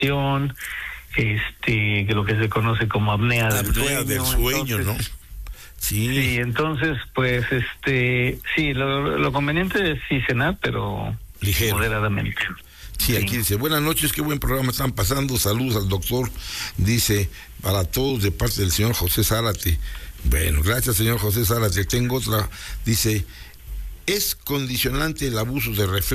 que lo que se conoce como apnea del sueño. Entonces, ¿no? Sí, entonces, pues, sí, lo conveniente es sí cenar, pero ligero, moderadamente. Sí, aquí dice, buenas noches, qué buen programa están pasando, saludos al doctor, dice, para todos de parte del señor José Zárate. Bueno, gracias señor José Zárate. Tengo otra, dice, ¿es condicionante el abuso de refrescos